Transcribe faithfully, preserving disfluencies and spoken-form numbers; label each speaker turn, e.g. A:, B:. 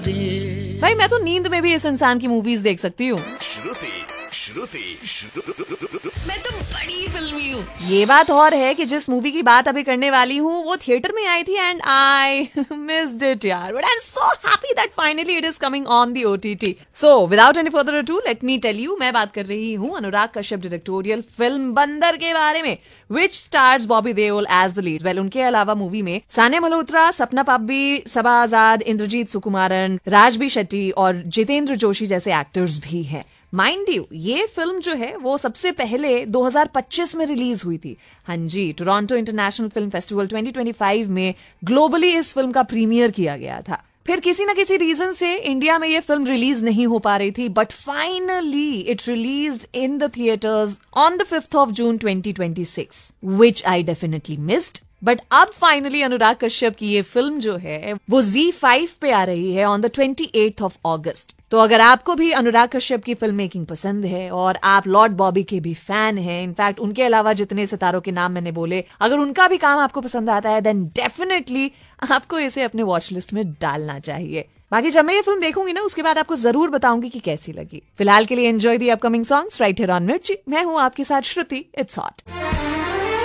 A: भाई मैं तो नींद में भी इस इंसान की मूवीज देख सकती हूँ।
B: श्रुति श्रुति श्रुति
A: मैं तो बड़ी फिल्मी हूँ। ये बात और है कि जिस मूवी की बात अभी करने वाली हूँ वो थिएटर में आई थी एंड आई मिस्ड इट यार, but I am so happy that finally it is coming on the OTT. So without any further ado let me tell you, मैं बात कर रही हूँ अनुराग कश्यप डायरेक्टोरियल फिल्म बंदर के बारे में, विच stars Bobby Deol as the lead. Well उनके अलावा मूवी में सानिया मल्होत्रा, सपना पाब्बी, सबा आजाद, इंद्रजीत सुकुमारन, राजबी शेट्टी और जितेंद्र जोशी जैसे एक्टर्स भी हैं। माइंड यू ये फिल्म जो है वो सबसे पहले दो हज़ार पच्चीस में रिलीज हुई थी। हाँ जी, Toronto international film festival twenty twenty five में ग्लोबली इस फिल्म का प्रीमियर किया गया था। फिर किसी ना किसी रीजन से इंडिया में ये फिल्म रिलीज नहीं हो पा रही थी, but finally it released in the theatres on the fifth of June twenty twenty six, which I definitely missed. But अब फाइनली अनुराग कश्यप की ये फिल्म जो है वो ज़ी फाइव पे आ रही है on the twenty eighth of अगस्त। तो अगर आपको भी अनुराग कश्यप की फिल्म मेकिंग पसंद है और आप लॉर्ड बॉबी के भी फैन हैं, इनफैक्ट उनके अलावा जितने सितारों के नाम मैंने बोले, अगर उनका भी काम आपको पसंद आता है देन डेफिनेटली आपको इसे अपने वॉच लिस्ट में डालना चाहिए। बाकी जब मैं ये फिल्म देखूंगी ना उसके बाद आपको जरूर बताऊंगी कि कैसी लगी। फिलहाल के लिए enjoy the upcoming songs right here on मिर्ची। मैं हूँ आपके साथ श्रुति। It's hot.